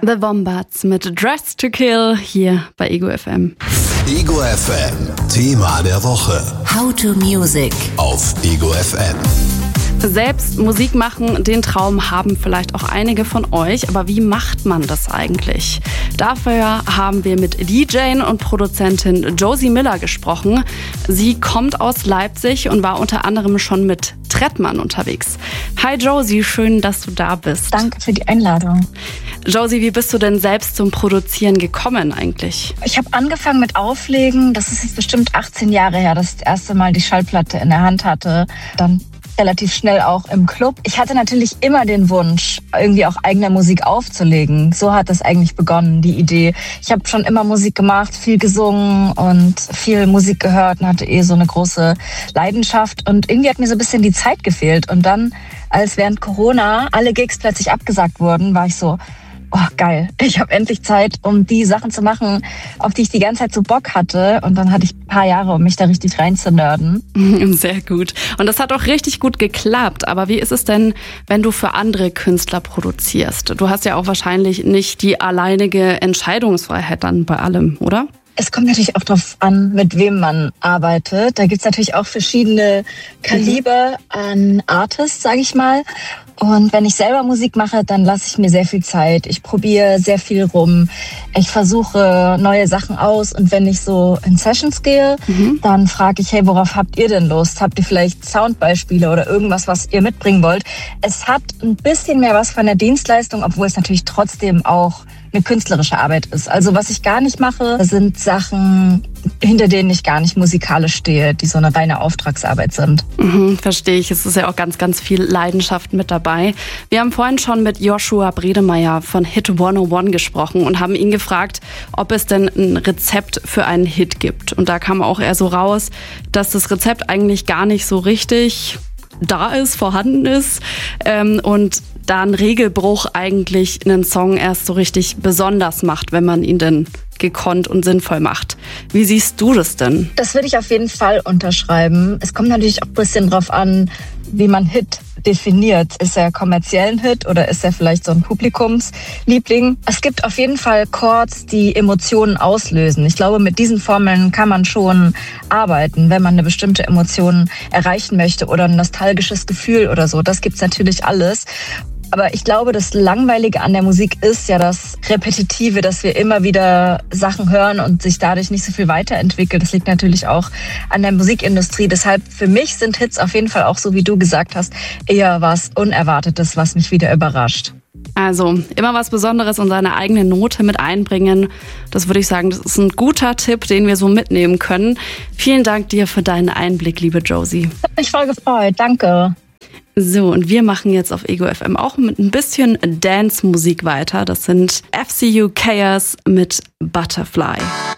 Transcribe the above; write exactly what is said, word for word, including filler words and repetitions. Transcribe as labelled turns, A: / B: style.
A: The Wombats mit Dressed to Kill hier bei Ego F M.
B: Ego F M, Thema der Woche.
C: How to Music
B: Auf Ego F M.
A: Selbst Musik machen, den Traum haben vielleicht auch einige von euch. Aber wie macht man das eigentlich? Dafür haben wir mit D J und Produzentin Josie Miller gesprochen. Sie kommt aus Leipzig und war unter anderem schon mit Trettmann unterwegs. Hi Josie, schön, dass du da bist.
D: Danke für die Einladung.
A: Josie, wie bist du denn selbst zum Produzieren gekommen eigentlich?
D: Ich habe angefangen mit Auflegen. Das ist jetzt bestimmt achtzehn Jahre her, dass ich das erste Mal die Schallplatte in der Hand hatte. Dann relativ schnell auch im Club. Ich hatte natürlich immer den Wunsch, irgendwie auch eigene Musik aufzulegen. So hat das eigentlich begonnen, die Idee. Ich habe schon immer Musik gemacht, viel gesungen und viel Musik gehört und hatte eh so eine große Leidenschaft. Und irgendwie hat mir so ein bisschen die Zeit gefehlt. Und dann, als während Corona alle Gigs plötzlich abgesagt wurden, war ich so, oh geil, ich habe endlich Zeit, um die Sachen zu machen, auf die ich die ganze Zeit so Bock hatte. Und dann hatte ich ein paar Jahre, um mich da richtig reinzunörden.
A: Sehr gut. Und das hat auch richtig gut geklappt. Aber wie ist es denn, wenn du für andere Künstler produzierst? Du hast ja auch wahrscheinlich nicht die alleinige Entscheidungsfreiheit dann bei allem, oder?
D: Es kommt natürlich auch darauf an, mit wem man arbeitet. Da gibt's natürlich auch verschiedene Kaliber an Artists, sage ich mal. Und wenn ich selber Musik mache, dann lasse ich mir sehr viel Zeit. Ich probiere sehr viel rum. Ich versuche neue Sachen aus. Und wenn ich so in Sessions gehe, mhm. dann frage ich, hey, worauf habt ihr denn Lust? Habt ihr vielleicht Soundbeispiele oder irgendwas, was ihr mitbringen wollt? Es hat ein bisschen mehr was von der Dienstleistung, obwohl es natürlich trotzdem auch eine künstlerische Arbeit ist. Also was ich gar nicht mache, sind Sachen, hinter denen ich gar nicht musikalisch stehe, die so eine reine Auftragsarbeit sind.
A: Mhm, verstehe ich. Es ist ja auch ganz, ganz viel Leidenschaft mit dabei. Wir haben vorhin schon mit Joshua Bredemeier von Hit hundertundeins gesprochen und haben ihn gefragt, ob es denn ein Rezept für einen Hit gibt. Und da kam auch eher so raus, dass das Rezept eigentlich gar nicht so richtig da ist, vorhanden ist ähm, und da ein Regelbruch eigentlich einen Song erst so richtig besonders macht, wenn man ihn denn gekonnt und sinnvoll macht. Wie siehst du das denn?
D: Das würde ich auf jeden Fall unterschreiben. Es kommt natürlich auch ein bisschen drauf an, wie man Hit definiert. Ist er kommerziell ein Hit oder ist er vielleicht so ein Publikumsliebling? Es gibt auf jeden Fall Chords, die Emotionen auslösen. Ich glaube, mit diesen Formeln kann man schon arbeiten, wenn man eine bestimmte Emotion erreichen möchte oder ein nostalgisches Gefühl oder so. Das gibt's natürlich alles. Aber ich glaube, das Langweilige an der Musik ist ja das Repetitive, dass wir immer wieder Sachen hören und sich dadurch nicht so viel weiterentwickelt. Das liegt natürlich auch an der Musikindustrie. Deshalb für mich sind Hits auf jeden Fall auch, so wie du gesagt hast, eher was Unerwartetes, was mich wieder überrascht.
A: Also immer was Besonderes und seine eigene Note mit einbringen. Das würde ich sagen, das ist ein guter Tipp, den wir so mitnehmen können. Vielen Dank dir für deinen Einblick, liebe Josie.
D: Hat mich voll gefreut. Danke.
A: So, und wir machen jetzt auf Ego F M auch mit ein bisschen Dance-Musik weiter. Das sind F C U Chaos mit Butterfly.